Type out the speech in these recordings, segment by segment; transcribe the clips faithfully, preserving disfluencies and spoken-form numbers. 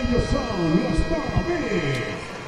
Ellos son los Toro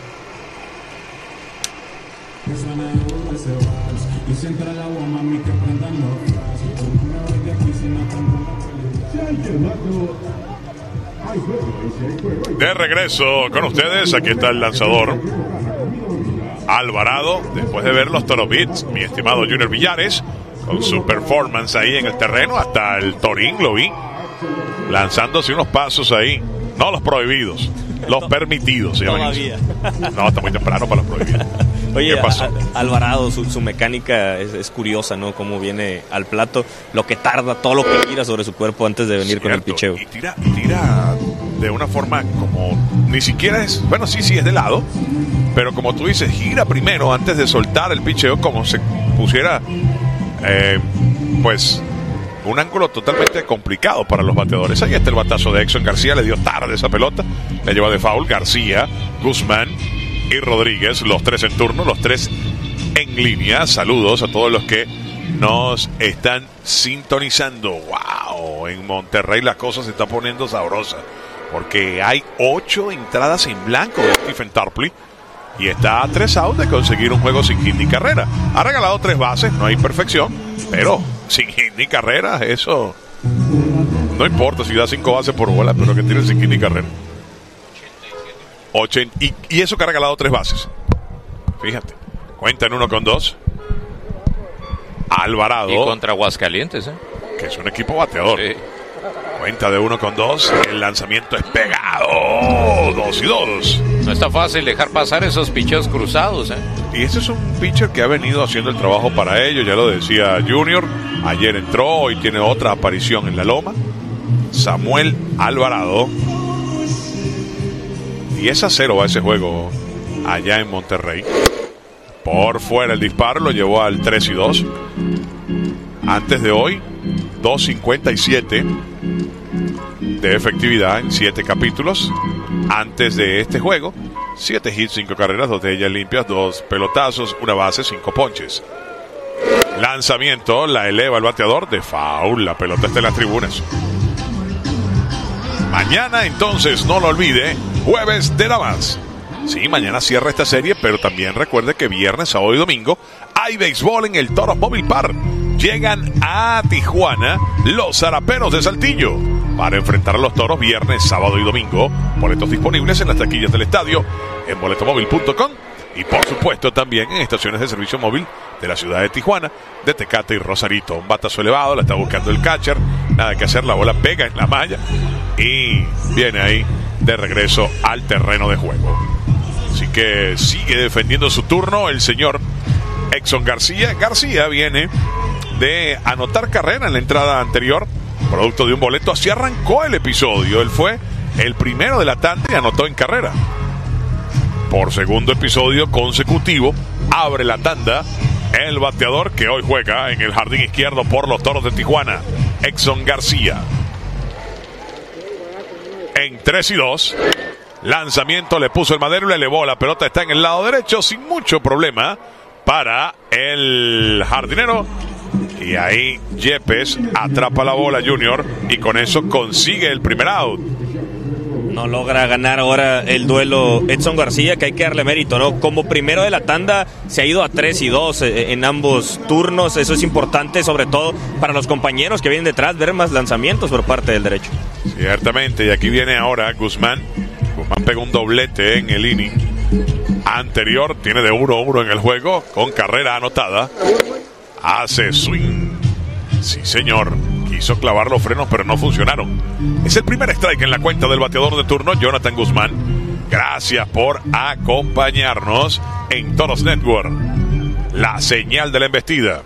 De regreso con ustedes, aquí está el lanzador Alvarado, después de ver los Toro Beats, mi estimado Junior Villares, con su performance ahí en el terreno, hasta el Torín lo vi, lanzándose unos pasos ahí, no los prohibidos, los permitidos. Se Todavía. No, está muy temprano para los prohibidos. Oye, ¿Qué pasó? A, Alvarado, su, su mecánica es, es curiosa, ¿no? Cómo viene al plato, lo que tarda, todo lo que tira sobre su cuerpo antes de venir. Cierto, con el picheo. Y tira, y tira de una forma como, ni siquiera es, bueno, sí, sí es de lado, pero como tú dices, gira primero antes de soltar el picheo, como se pusiera, eh, pues, un ángulo totalmente complicado para los bateadores. Ahí está el batazo de Exxon García, le dio tarde esa pelota, le lleva de foul García, Guzmán y Rodríguez, los tres en turno, los tres en línea. Saludos a todos los que nos están sintonizando. Wow, en Monterrey la cosa se está poniendo sabrosa, porque hay ocho entradas en blanco de Stephen Tarpley y está a tres outs de conseguir un juego sin hit ni carrera. Ha regalado tres bases, no hay perfección, pero sin hit ni carrera, eso no importa si da cinco bases por bola, pero que tiene sin hit ni carrera. ochenta, y, y eso que ha regalado tres bases. Fíjate, cuenta en uno con dos. Alvarado. Y contra Aguascalientes, ¿eh? Que es un equipo bateador. Sí. Cuenta de uno con dos. El lanzamiento es pegado. Dos y dos. No está fácil dejar pasar esos picheos cruzados, ¿eh? Y este es un pitcher que ha venido haciendo el trabajo para ello. Ya lo decía Junior. Ayer entró, hoy tiene otra aparición en la loma. Samuel Alvarado. diez a cero va ese juego allá en Monterrey. Por fuera el disparo lo llevó al tres y dos. Antes de hoy, dos cincuenta y siete de efectividad en siete capítulos. Antes de este juego, siete hits, cinco carreras, dos de ellas limpias, dos pelotazos, una base, cinco ponches. Lanzamiento, la eleva el bateador de foul. La pelota está en las tribunas. Mañana entonces, no lo olvide, jueves de damas. Sí, mañana cierra esta serie, pero también recuerde que viernes, sábado y domingo hay béisbol en el Toros Mobile Park. Llegan a Tijuana los Zaraperos de Saltillo para enfrentar a los Toros viernes, sábado y domingo. Boletos disponibles en las taquillas del estadio, en boleto móvil punto com y por supuesto también en estaciones de servicio móvil de la ciudad de Tijuana, de Tecate y Rosarito. Un batazo elevado, la está buscando el catcher, nada que hacer, la bola pega en la malla y viene ahí de regreso al terreno de juego. Así que sigue defendiendo su turno el señor Exxon García. García viene de anotar carrera en la entrada anterior, producto de un boleto. Así arrancó el episodio. Él fue el primero de la tanda y anotó en carrera. Por segundo episodio consecutivo, abre la tanda el bateador que hoy juega en el jardín izquierdo por los Toros de Tijuana, Exxon García. En tres y dos, lanzamiento, le puso el madero y le elevó. La pelota está en el lado derecho sin mucho problema para el jardinero. Y ahí Yepes atrapa la bola, Junior, y con eso consigue el primer out. No logra ganar ahora el duelo Exxon García, que hay que darle mérito, ¿no? Como primero de la tanda se ha ido a tres y dos en ambos turnos. Eso es importante, sobre todo para los compañeros que vienen detrás, ver más lanzamientos por parte del derecho. Ciertamente, y aquí viene ahora Guzmán. Guzmán pegó un doblete en el inning anterior, tiene de uno a uno en el juego, con carrera anotada. Hace swing. Sí, señor. Quiso clavar los frenos, pero no funcionaron. Es el primer strike en la cuenta del bateador de turno, Jonathan Guzmán. Gracias por acompañarnos en Toros Network, la señal de la embestida.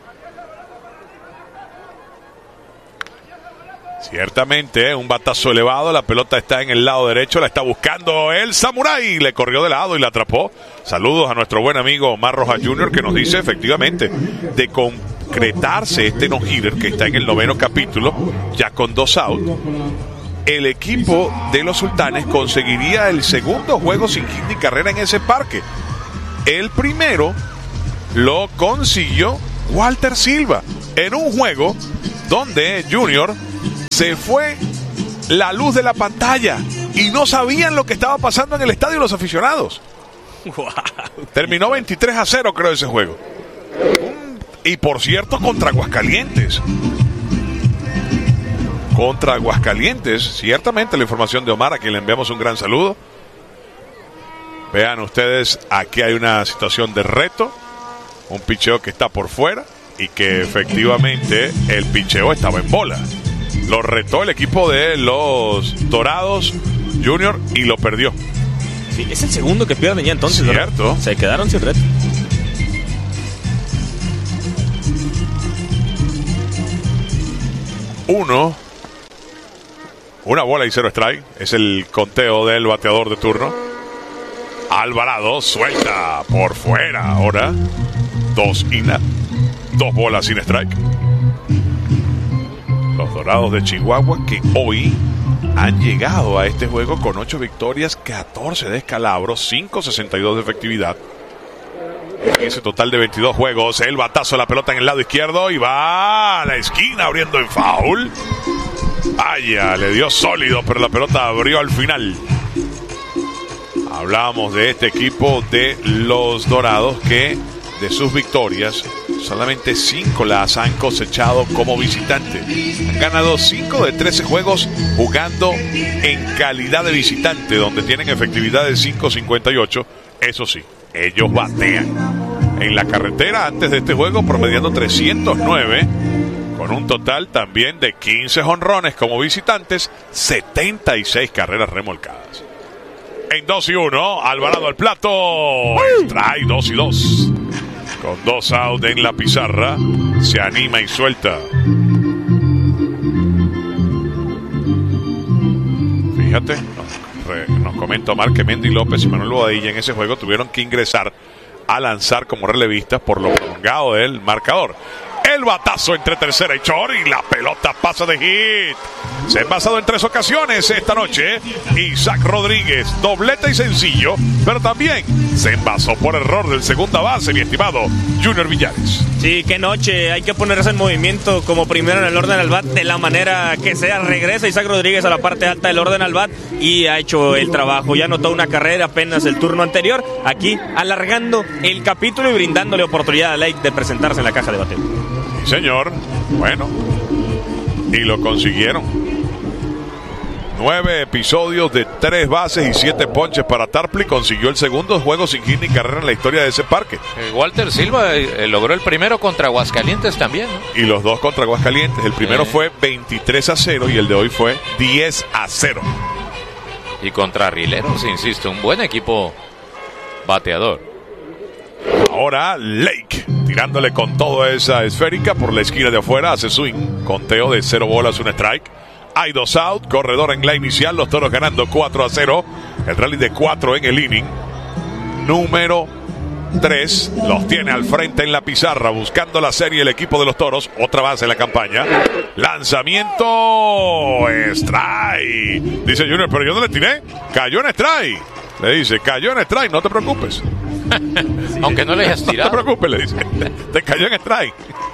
Ciertamente, un batazo elevado, la pelota está en el lado derecho, la está buscando el Samurai, le corrió de lado y la atrapó. Saludos a nuestro buen amigo Omar Rojas junior, que nos dice efectivamente de concretarse este no-hitter que está en el noveno capítulo, ya con dos outs, el equipo de los Sultanes conseguiría el segundo juego sin hit ni carrera en ese parque. El primero lo consiguió Walter Silva en un juego donde Junior se fue la luz de la pantalla y no sabían lo que estaba pasando en el estadio los aficionados. Wow. Terminó veintitrés a cero, creo, ese juego. Y por cierto, contra Aguascalientes. Contra Aguascalientes. Ciertamente la información de Omar, a quien le enviamos un gran saludo. Vean ustedes, aquí hay una situación de reto. Un picheo que está por fuera y que efectivamente el picheo estaba en bola. Lo retó el equipo de los Dorados Junior y lo perdió. Sí, es el segundo que pierden ya entonces. Cierto. ¿Verdad? Se quedaron sin reto. Uno. Una bola y cero strike. Es el conteo del bateador de turno. Alvarado suelta por fuera. Ahora dos ina. Dos bolas sin strike. Los Dorados de Chihuahua que hoy han llegado a este juego con ocho victorias, catorce descalabros, cinco sesenta y dos de efectividad. En ese total de veintidós juegos, el batazo de la pelota en el lado izquierdo y va a la esquina abriendo en foul. Vaya, le dio sólido, pero la pelota abrió al final. Hablábamos de este equipo de los Dorados que de sus victorias solamente cinco las han cosechado como visitante. Han ganado cinco de trece juegos jugando en calidad de visitante, donde tienen efectividad de cinco cincuenta y ocho. Eso sí, ellos batean en la carretera antes de este juego, promediando trescientos nueve, con un total también de quince jonrones como visitantes, setenta y seis carreras remolcadas. En dos y uno, Alvarado al plato. Trae dos y dos. Con dos out en la pizarra, se anima y suelta. Fíjate, nos, re, nos comenta Omar que Mendy López y Manuel Bobadilla en ese juego tuvieron que ingresar a lanzar como relevistas por lo prolongado del marcador. El batazo entre tercera y short y la pelota pasa de hit. Se ha envasado en tres ocasiones esta noche Isaac Rodríguez, doblete y sencillo, pero también se envasó por error del segunda base, mi estimado Junior Villares. Sí, qué noche, hay que ponerse en movimiento como primero en el orden al bat de la manera que sea. Regresa Isaac Rodríguez a la parte alta del orden al bat y ha hecho el trabajo. Ya anotó una carrera apenas el turno anterior, aquí alargando el capítulo y brindándole oportunidad a Lake de presentarse en la caja de bateo. Sí, señor. Bueno, y lo consiguieron. Nueve episodios de tres bases y siete ponches para Tarpley. Consiguió el segundo juego sin hit ni carrera en la historia de ese parque. Eh, Walter Silva eh, logró el primero contra Aguascalientes también, ¿no? Y los dos contra Aguascalientes. El primero sí. fue veintitrés a cero y el de hoy fue diez a cero. Y contra Rileros, insisto, un buen equipo bateador. Ahora Lake, tirándole con toda esa esférica por la esquina de afuera, hace swing, conteo de cero bolas, un strike. Hay dos out, corredor en la inicial, los Toros ganando cuatro a cero. El rally de cuatro en el inning. Número tres, los tiene al frente en la pizarra, buscando la serie el equipo de los Toros. Otra base en la campaña. Lanzamiento, strike. Dice Junior, pero yo no le tiré, cayó en strike. Le dice, cayó en strike, no te preocupes. Sí, aunque no le hayas tirado. No te preocupes, le dice. Te cayó en strike.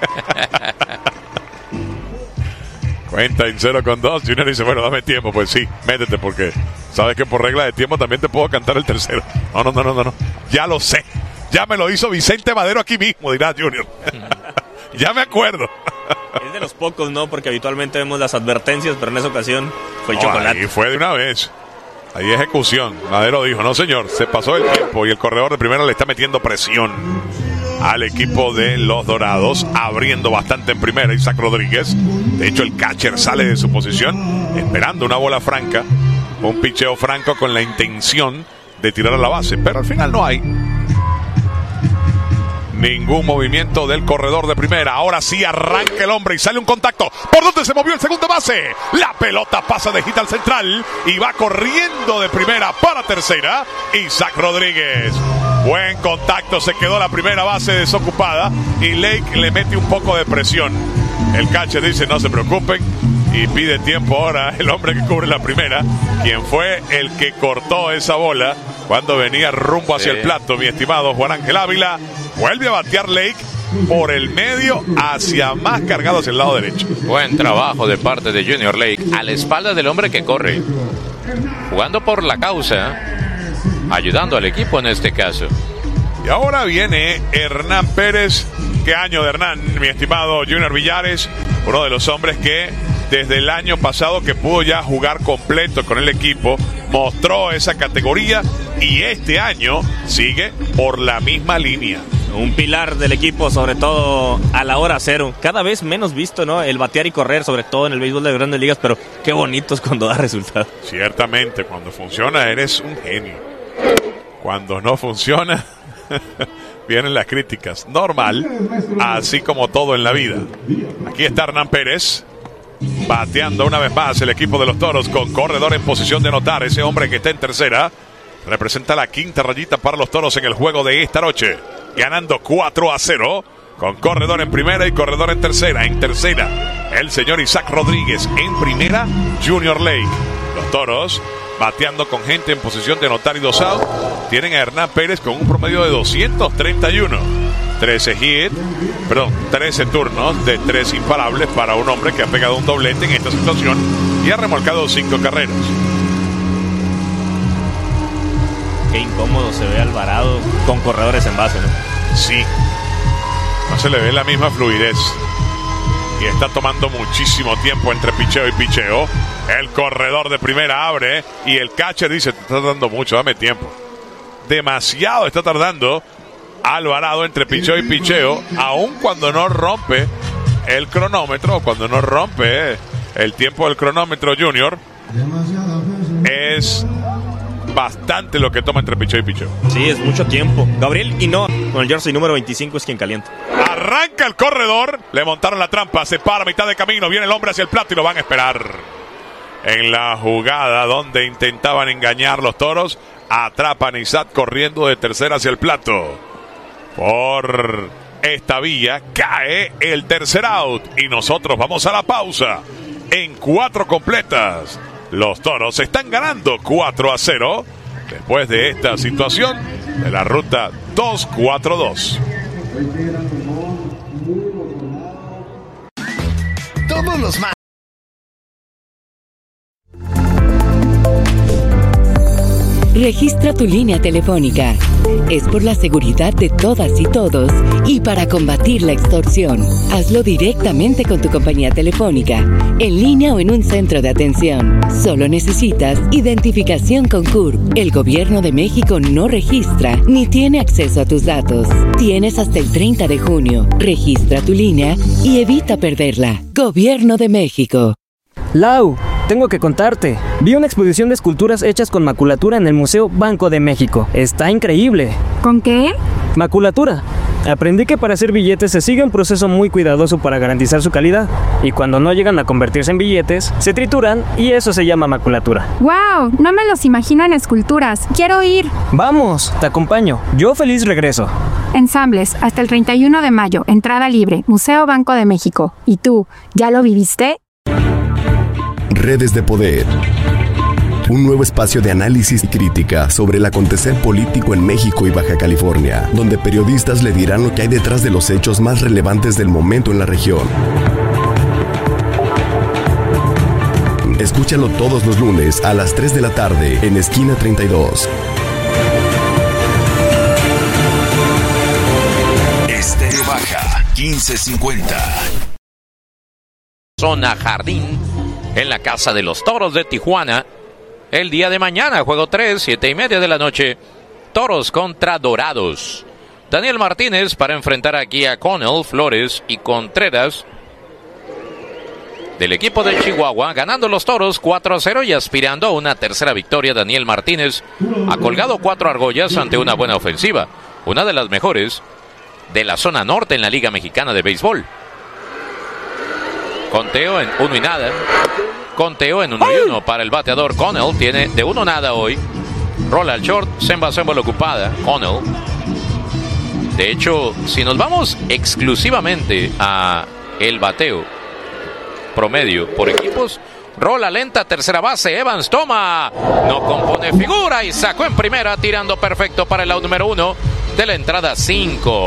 Cuenta en cero con dos. Junior dice, bueno, dame tiempo. Pues sí, métete porque sabes que por regla de tiempo también te puedo cantar el tercero. No, no, no, no, no. Ya lo sé. Ya me lo hizo Vicente Madero aquí mismo, dirá Junior. Ya me acuerdo. Es de los pocos, ¿no? Porque habitualmente vemos las advertencias, pero en esa ocasión fue el no, chocolate. Y fue de una vez. Ahí ejecución. Madero dijo, no señor, se pasó el tiempo y el corredor de primera le está metiendo presión al equipo de los Dorados, abriendo bastante en primera Isaac Rodríguez. De hecho el catcher sale de su posición esperando una bola franca, un picheo franco con la intención de tirar a la base, pero al final no hay ningún movimiento del corredor de primera. Ahora sí arranca el hombre y sale un contacto. ¿Por dónde se movió el segundo base? La pelota pasa de hit al central y va corriendo de primera para tercera Isaac Rodríguez. Buen contacto, se quedó la primera base desocupada y Lake le mete un poco de presión. El catcher dice no se preocupen y pide tiempo ahora el hombre que cubre la primera, quien fue el que cortó esa bola cuando venía rumbo hacia sí. el plato, mi estimado Juan Ángel Ávila. Vuelve a batear Lake, por el medio hacia más cargado hacia el lado derecho. Buen trabajo de parte de Junior Lake a la espalda del hombre que corre, jugando por la causa, ayudando al equipo en este caso. Y ahora viene Hernán Pérez. Qué año de Hernán, mi estimado Junior Villares, uno de los hombres que desde el año pasado que pudo ya jugar completo con el equipo, mostró esa categoría y este año sigue por la misma línea. Un pilar del equipo, sobre todo a la hora cero. Cada vez menos visto, ¿no? El batear y correr, sobre todo en el béisbol de grandes ligas, pero qué bonitos cuando da resultado. Ciertamente, cuando funciona eres un genio. Cuando no funciona, vienen las críticas. Normal, así como todo en la vida. Aquí está Hernán Pérez, bateando una vez más el equipo de los Toros con corredor en posición de anotar. Ese hombre que está en tercera representa la quinta rayita para los Toros en el juego de esta noche. Ganando cuatro a cero, con corredor en primera y corredor en tercera. En tercera, el señor Isaac Rodríguez. En primera, Junior Lake. Los Toros, bateando con gente en posición de anotar y dos out, tienen a Hernán Pérez con un promedio de doscientos treinta y uno. trece hits, perdón, trece turnos de tres imparables para un hombre que ha pegado un doblete en esta situación y ha remolcado cinco carreras. Qué incómodo se ve Alvarado con corredores en base, ¿no? Sí, no se le ve la misma fluidez y está tomando muchísimo tiempo entre picheo y picheo. El corredor de primera abre y el catcher dice: te está tardando mucho, dame tiempo. Demasiado está tardando Alvarado entre picheo y picheo, aun cuando no rompe el cronómetro, cuando no rompe el tiempo del cronómetro Junior. Es bastante lo que toma entre picheo y picheo. Sí, es mucho tiempo. Gabriel Hinoa, con el jersey número veinticinco, es quien calienta. Arranca el corredor, le montaron la trampa, se para a mitad de camino, viene el hombre hacia el plato y lo van a esperar. En la jugada donde intentaban engañar los Toros, atrapan a Isaac corriendo de tercera hacia el plato. Por esta vía cae el tercer out y nosotros vamos a la pausa en cuatro completas. Los Toros están ganando cuatro a cero después de esta situación de la ruta dos cuatro dos. Todos los más. Registra tu línea telefónica. Es por la seguridad de todas y todos y para combatir la extorsión. Hazlo directamente con tu compañía telefónica, en línea o en un centro de atención. Solo necesitas identificación con C U R P. El Gobierno de México no registra ni tiene acceso a tus datos. Tienes hasta el treinta de junio. Registra tu línea y evita perderla. Gobierno de México. Lau, tengo que contarte. Vi una exposición de esculturas hechas con maculatura en el Museo Banco de México. Está increíble. ¿Con qué? Maculatura. Aprendí que para hacer billetes se sigue un proceso muy cuidadoso para garantizar su calidad. Y cuando no llegan a convertirse en billetes, se trituran y eso se llama maculatura. ¡Wow! No me los imagino en esculturas. ¡Quiero ir! Vamos, te acompaño. Yo feliz regreso. Ensambles, hasta el treinta y uno de mayo. Entrada libre. Museo Banco de México. ¿Y tú, ya lo viviste? Redes de Poder. Un nuevo espacio de análisis y crítica sobre el acontecer político en México y Baja California, donde periodistas le dirán lo que hay detrás de los hechos más relevantes del momento en la región. Escúchalo todos los lunes a las tres de la tarde en Esquina treinta y dos. Estéreo Baja quince cincuenta. Zona Jardín, en la Casa de los Toros de Tijuana. El día de mañana, juego tres, siete y media de la noche. Toros contra Dorados. Daniel Martínez para enfrentar aquí a Connell, Flores y Contreras del equipo de Chihuahua, ganando los Toros cuatro a cero y aspirando a una tercera victoria. Daniel Martínez ha colgado cuatro argollas ante una buena ofensiva, una de las mejores de la zona norte en la Liga Mexicana de Béisbol. Conteo en uno y nada. Conteo en uno y uno para el bateador. Connell tiene de uno nada hoy. Rola al short, Semba Semba la ocupada. Connell. De hecho, si nos vamos exclusivamente a el bateo promedio por equipos, rola lenta, tercera base, Evans toma, no compone figura y sacó en primera, tirando perfecto para el out número uno de la entrada cinco.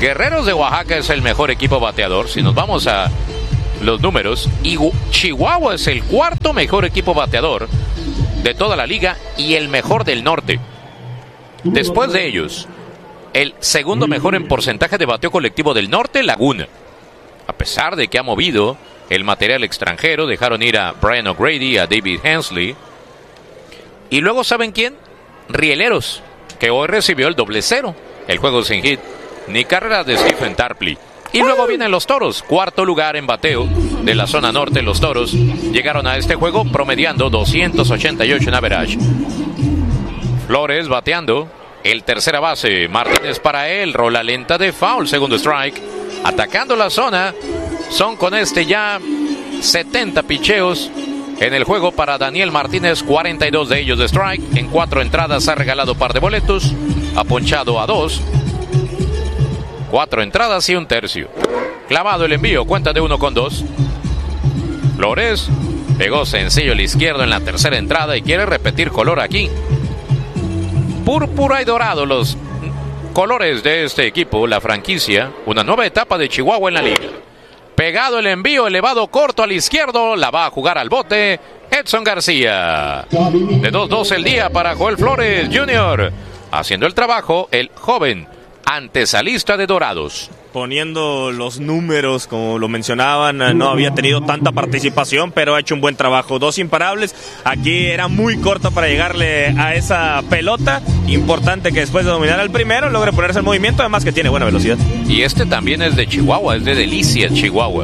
Guerreros de Oaxaca es el mejor equipo bateador. Si nos vamos a los números, y Chihuahua es el cuarto mejor equipo bateador de toda la liga y el mejor del norte. Después de ellos, el segundo mejor en porcentaje de bateo colectivo del norte, Laguna. A pesar de que ha movido el material extranjero, dejaron ir a Brian O'Grady, a David Hensley. Y luego, ¿saben quién? Rieleros, que hoy recibió el doble cero. El juego sin hit ni carrera de Stephen Tarpley. Y luego vienen los Toros, cuarto lugar en bateo de la zona norte. Los Toros llegaron a este juego promediando doscientos ochenta y ocho en average. Flores bateando, el tercera base, Martínez para él, rola lenta de foul, segundo strike. Atacando la zona, son con este ya setenta picheos en el juego para Daniel Martínez, cuarenta y dos de ellos de strike. En cuatro entradas ha regalado par de boletos, ha ponchado a dos. Cuatro entradas y un tercio. Clavado el envío, cuenta de uno con dos. Flores pegó sencillo el izquierdo en la tercera entrada y quiere repetir color aquí. Púrpura y dorado los colores de este equipo, la franquicia. Una nueva etapa de Chihuahua en la liga. Pegado el envío, elevado corto al izquierdo, la va a jugar al bote Edson García. De dos dos el día para Joel Flores junior Haciendo el trabajo, el joven antesalista de Dorados. Poniendo los números, como lo mencionaban, no había tenido tanta participación, pero ha hecho un buen trabajo. Dos imparables. Aquí era muy corto para llegarle a esa pelota. Importante que después de dominar al primero logre ponerse en movimiento, además que tiene buena velocidad. Y este también es de Chihuahua, es de Delicia, Chihuahua.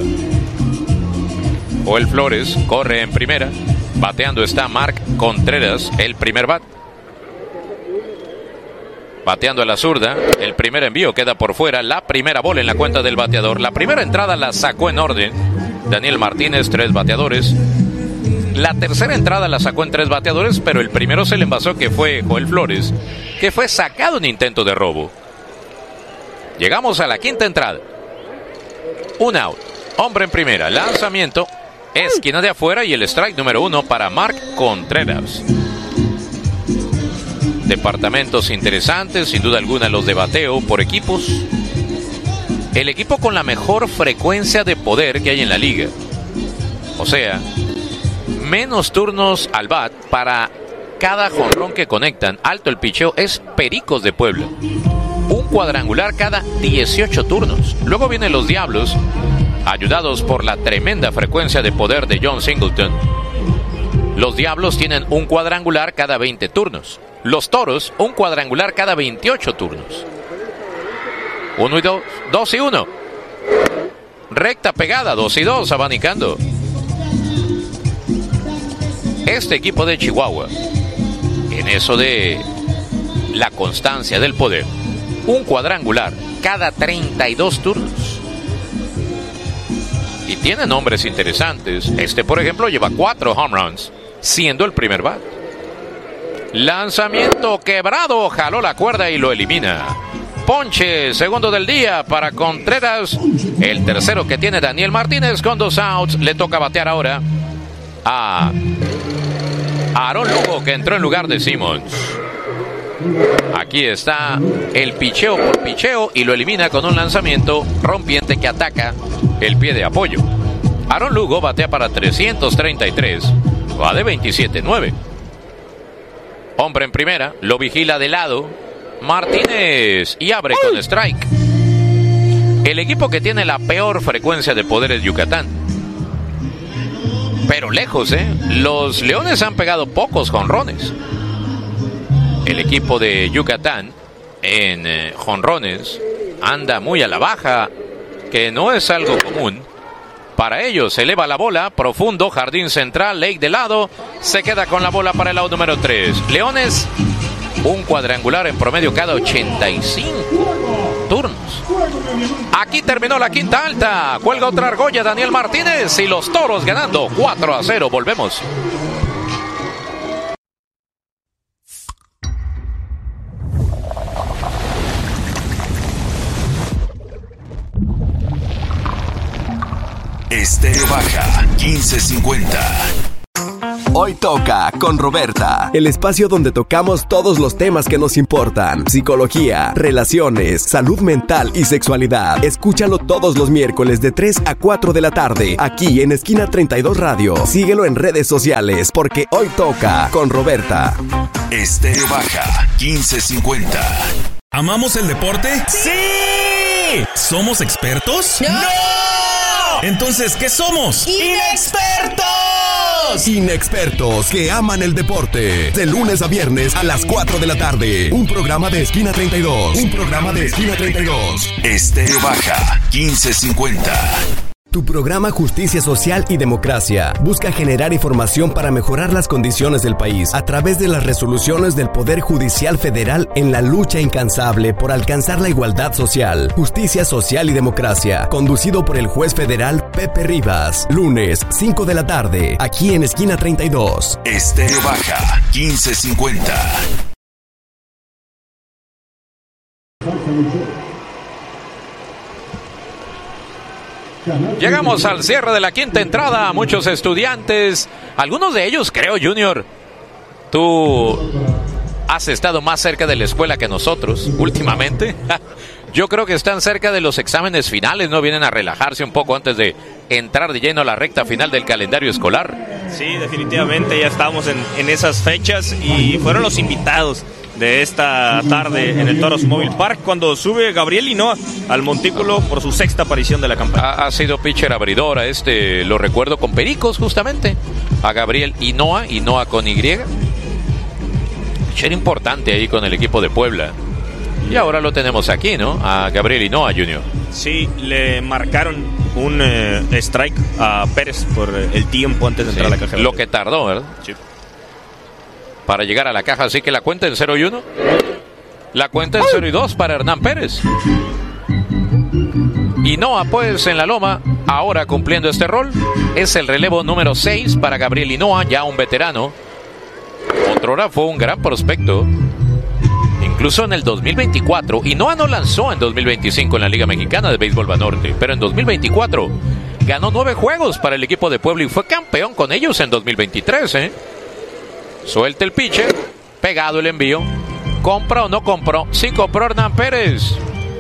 Joel Flores corre en primera. Bateando está Mark Contreras, el primer bat. Bateando a la zurda, el primer envío queda por fuera, la primera bola en la cuenta del bateador. La primera entrada la sacó en orden Daniel Martínez, tres bateadores. La tercera entrada la sacó en tres bateadores, pero el primero se le envasó, que fue Joel Flores, que fue sacado en intento de robo. Llegamos a la quinta entrada. Un out, hombre en primera, lanzamiento, esquina de afuera y el strike número uno para Mark Contreras. Departamentos interesantes, sin duda alguna los de bateo por equipos. El equipo con la mejor frecuencia de poder que hay en la liga. O sea, menos turnos al bat para cada jonrón que conectan. Alto el picheo es Pericos de Puebla. Un cuadrangular cada dieciocho turnos. Luego vienen los Diablos, ayudados por la tremenda frecuencia de poder de John Singleton. Los Diablos tienen un cuadrangular cada veinte turnos. Los Toros, un cuadrangular cada veintiocho turnos. Uno y dos, dos y uno. Recta pegada, dos y dos, abanicando. Este equipo de Chihuahua, en eso de la constancia del poder, un cuadrangular cada treinta y dos turnos. Y tiene nombres interesantes. Este, por ejemplo, lleva cuatro home runs, siendo el primer bat. Lanzamiento quebrado, jaló la cuerda y lo elimina. Ponche, segundo del día para Contreras. El tercero que tiene Daniel Martínez con dos outs. Le toca batear ahora a Aaron Lugo, que entró en lugar de Simmons. Aquí está el picheo por picheo y lo elimina con un lanzamiento rompiente que ataca el pie de apoyo. Aaron Lugo batea para trescientos treinta y tres. Va de veintisiete nueve. Hombre en primera, lo vigila de lado Martínez y abre con strike. El equipo que tiene la peor frecuencia de poder es Yucatán. Pero lejos, ¿eh? Los Leones han pegado pocos jonrones. El equipo de Yucatán en eh, jonrones anda muy a la baja, que no es algo común. Para ellos, se eleva la bola, profundo, jardín central, Lake de lado, se queda con la bola para el out número tres. Leones, un cuadrangular en promedio cada ochenta y cinco turnos. Aquí terminó la quinta alta, cuelga otra argolla Daniel Martínez y los Toros ganando cuatro a cero. Volvemos. Estéreo Baja quince cincuenta. Hoy toca con Roberta, el espacio donde tocamos todos los temas que nos importan: psicología, relaciones, salud mental y sexualidad. Escúchalo todos los miércoles de tres a cuatro de la tarde, aquí en Esquina treinta y dos Radio. Síguelo en redes sociales, porque hoy toca con Roberta. Estéreo Baja, quince cincuenta. ¿Amamos el deporte? ¡Sí! ¿Somos expertos? ¡No! Entonces, ¿qué somos? ¡Inexpertos! Inexpertos que aman el deporte. De lunes a viernes a las cuatro de la tarde. Un programa de Esquina treinta y dos. Un programa de Esquina treinta y dos. Estéreo Baja, quince cincuenta. Tu programa Justicia Social y Democracia busca generar información para mejorar las condiciones del país a través de las resoluciones del Poder Judicial Federal en la lucha incansable por alcanzar la igualdad social. Justicia Social y Democracia, conducido por el juez federal Pepe Rivas. Lunes, cinco de la tarde, aquí en Esquina treinta y dos. Estéreo Baja, quince cincuenta. Llegamos al cierre de la quinta entrada. Muchos estudiantes, algunos de ellos, creo, Junior, tú has estado más cerca de la escuela que nosotros últimamente. Yo creo que están cerca de los exámenes finales, ¿no? Vienen a relajarse un poco antes de entrar de lleno a la recta final del calendario escolar. Sí, definitivamente ya estamos en, en esas fechas y fueron los invitados de esta tarde en el Toros Mobile Park cuando sube Gabriel Hinoa al montículo por su sexta aparición de la campaña. Ha, ha sido pitcher abridor a este, lo recuerdo con Pericos justamente, a Gabriel Hinoa, Hinoa con Y. Pitcher importante ahí con el equipo de Puebla. Y ahora lo tenemos aquí, ¿no? A Gabriel Hinoa, Junior. Sí, le marcaron un eh, strike a Pérez por el tiempo antes de entrar Sí, a la caja. lo que tardó, ¿verdad? Sí. Para llegar a la caja, así que la cuenta en cero y uno. La cuenta en cero y dos para Hernán Pérez. Hinoa, pues, en la loma, ahora cumpliendo este rol. Es el relevo número seis para Gabriel Hinoa, ya un veterano. Otrora fue un gran prospecto. Incluso en el dos mil veinticuatro, Hinoa no lanzó en dos mil veinticinco en la Liga Mexicana de Béisbol Banorte, pero en dos mil veinticuatro ganó nueve juegos para el equipo de Puebla y fue campeón con ellos en dos mil veintitrés, ¿eh? Suelta el pitcher, pegado el envío. ¿Compra o no compró? Sí compró Hernán Pérez.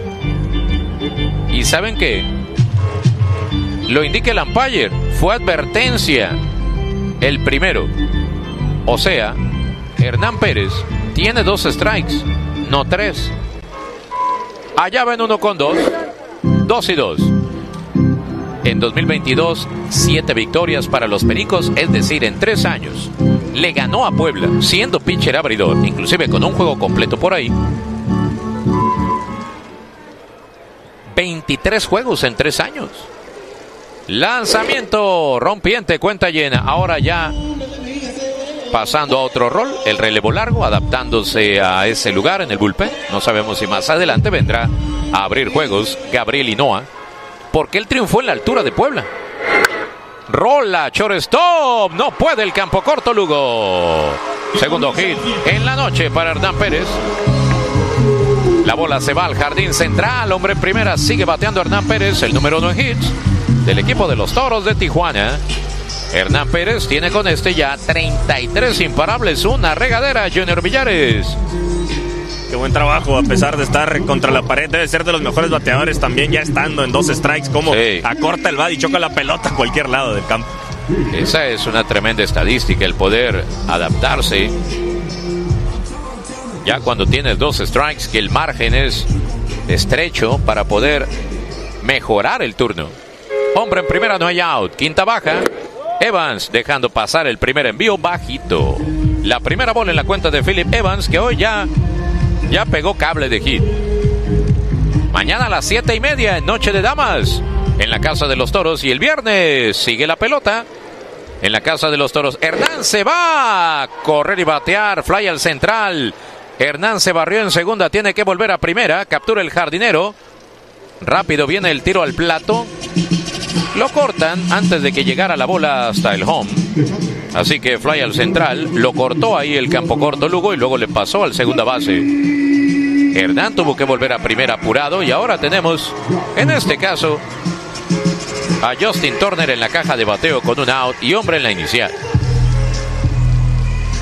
¿Y saben qué? Lo indica el umpire. Fue advertencia. El primero. O sea, Hernán Pérez tiene dos strikes, no tres. Allá ven uno con dos. Dos y dos. En dos mil veintidós, siete victorias para los Pericos, es decir, en tres años. Le ganó a Puebla, siendo pitcher abridor, inclusive con un juego completo por ahí. veintitrés juegos en tres años. Lanzamiento rompiente, cuenta llena. Ahora ya pasando a otro rol, el relevo largo, adaptándose a ese lugar en el bullpen. No sabemos si más adelante vendrá a abrir juegos Gabriel Hinoa, porque él triunfó en la altura de Puebla. Rola, shortstop, no puede el campo corto, Lugo. Segundo hit en la noche para Hernán Pérez. La bola se va al jardín central, hombre en primera, sigue bateando Hernán Pérez, el número uno en hits del equipo de los Toros de Tijuana. Hernán Pérez tiene con este ya treinta y tres imparables, una regadera, Junior Villares. Qué buen trabajo, a pesar de estar contra la pared, debe ser de los mejores bateadores también, ya estando en dos strikes, como sí. Acorta el bat y choca la pelota a cualquier lado del campo. Esa es una tremenda estadística, el poder adaptarse. Ya cuando tienes dos strikes, que el margen es estrecho para poder mejorar el turno. Hombre en primera, no hay out, quinta baja. Evans dejando pasar el primer envío bajito. La primera bola en la cuenta de Philip Evans, que hoy ya... Ya pegó cable de hit. Mañana a las siete y media en Noche de Damas en la Casa de los Toros. Y el viernes sigue la pelota en la Casa de los Toros. Hernán se va a correr y batear. Fly al central. Hernán se barrió en segunda. Tiene que volver a primera. Captura el jardinero. Rápido viene el tiro al plato. Lo cortan antes de que llegara la bola hasta el home. Así que fly al central, lo cortó ahí el campo corto Lugo y luego le pasó al segunda base. Hernán tuvo que volver a primera apurado y ahora tenemos, en este caso, a Justin Turner en la caja de bateo con un out y hombre en la inicial.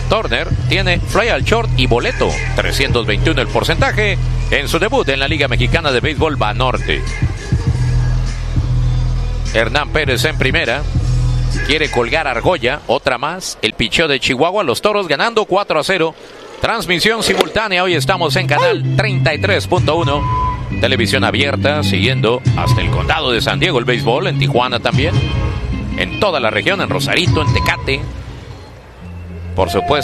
Turner tiene fly al short y boleto. trescientos veintiuno el porcentaje en su debut en la Liga Mexicana de Béisbol Banorte. Hernán Pérez en primera. Quiere colgar a Argolla. Otra más. El picheo de Chihuahua. Los Toros ganando cuatro a cero. Transmisión simultánea. Hoy estamos en canal treinta y tres punto uno. Televisión abierta. Siguiendo hasta el condado de San Diego el béisbol. En Tijuana también. En toda la región. En Rosarito. En Tecate. Por supuesto.